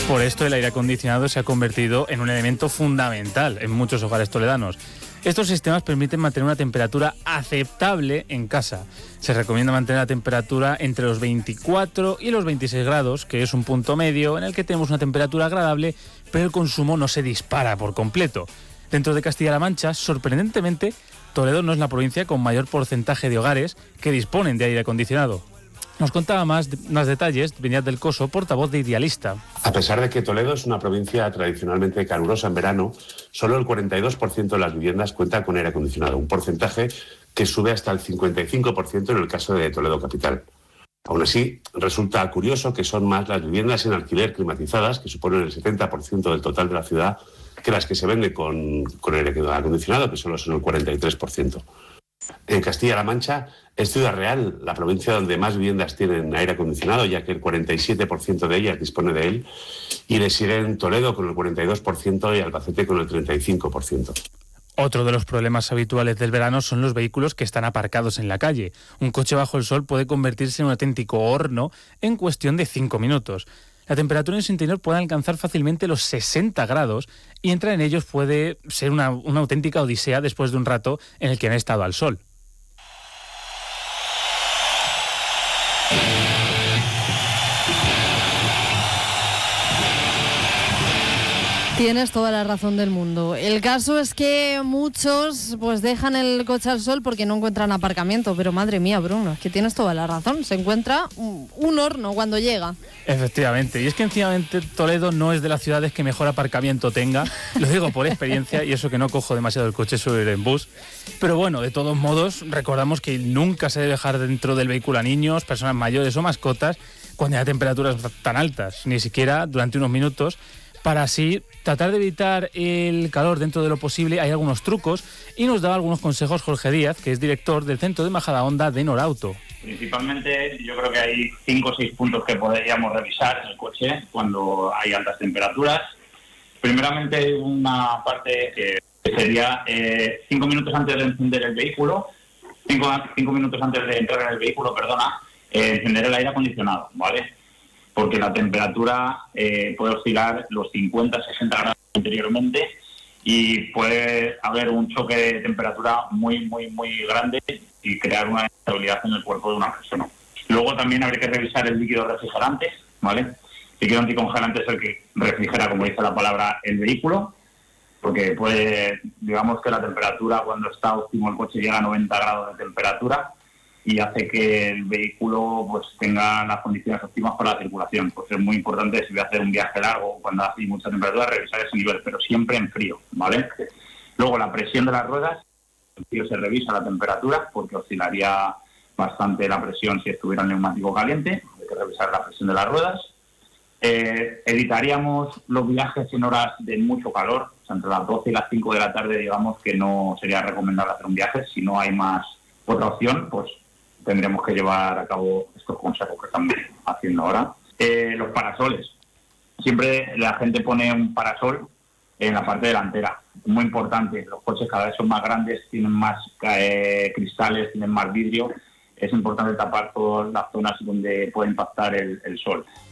Por esto el aire acondicionado se ha convertido en un elemento fundamental en muchos hogares toledanos. Estos sistemas permiten mantener una temperatura aceptable en casa. Se recomienda mantener la temperatura entre los 24 y los 26 grados, que es un punto medio en el que tenemos una temperatura agradable, pero el consumo no se dispara por completo. Dentro de Castilla-La Mancha, sorprendentemente, Toledo no es la provincia con mayor porcentaje de hogares que disponen de aire acondicionado. Nos contaba más detalles Beñat del Coso, portavoz de Idealista. A pesar de que Toledo es una provincia tradicionalmente calurosa en verano, solo el 42% de las viviendas cuenta con aire acondicionado, un porcentaje que sube hasta el 55% en el caso de Toledo capital. Aún así, resulta curioso que son más las viviendas en alquiler climatizadas, que suponen el 70% del total de la ciudad, que las que se venden con aire acondicionado, que solo son el 43%. En Castilla-La Mancha es Ciudad Real la provincia donde más viviendas tienen aire acondicionado, ya que el 47% de ellas dispone de él, y le siguen Toledo con el 42% y Albacete con el 35%. Otro de los problemas habituales del verano son los vehículos que están aparcados en la calle. Un coche bajo el sol puede convertirse en un auténtico horno en cuestión de 5 minutos. La temperatura en su interior puede alcanzar fácilmente los 60 grados y entrar en ellos puede ser una auténtica odisea después de un rato en el que han estado al sol. Tienes toda la razón del mundo. El caso es que muchos pues dejan el coche al sol porque no encuentran aparcamiento, pero madre mía, Bruno, es que tienes toda la razón. Se encuentra un horno cuando llega. Efectivamente, y es que encima Toledo no es de las ciudades que mejor aparcamiento tenga, lo digo por experiencia, y eso que no cojo demasiado el coche, suelo ir en bus. Pero bueno, de todos modos, recordamos que nunca se debe dejar dentro del vehículo a niños, personas mayores o mascotas cuando hay temperaturas tan altas, ni siquiera durante unos minutos. Para así tratar de evitar el calor dentro de lo posible, hay algunos trucos y nos da algunos consejos Jorge Díaz, que es director del Centro de Majadahonda de Norauto. Principalmente yo creo que hay 5 o 6 puntos que podríamos revisar en el coche cuando hay altas temperaturas. Primeramente una parte que sería 5 minutos antes de encender el vehículo, 5 minutos antes de entrar en el vehículo, encender el aire acondicionado, ¿vale? Porque la temperatura puede oscilar los 50-60 grados interiormente y puede haber un choque de temperatura muy grande y crear una inestabilidad en el cuerpo de una persona. Luego también habría que revisar el líquido refrigerante, ¿vale? El líquido anticongelante es el que refrigera, como dice la palabra, el vehículo, porque digamos que la temperatura cuando está óptimo el coche llega a 90 grados de temperatura y hace que el vehículo pues tenga las condiciones óptimas para la circulación. Pues es muy importante, si voy a hacer un viaje largo cuando hace mucha temperatura, revisar ese nivel, pero siempre en frío, ¿vale? Luego la presión de las ruedas, en frío se revisa la temperatura porque oscilaría bastante la presión si estuviera el neumático caliente, hay que revisar la presión de las ruedas. Evitaríamos los viajes en horas de mucho calor, o sea, entre las 12 y las 5 de la tarde, digamos que no sería recomendable hacer un viaje. Si no hay otra opción, pues tendremos que llevar a cabo estos consejos que estamos haciendo ahora. Los parasoles. Siempre la gente pone un parasol en la parte delantera. Muy importante. Los coches cada vez son más grandes, tienen más cristales, tienen más vidrio. Es importante tapar todas las zonas donde puede impactar el sol.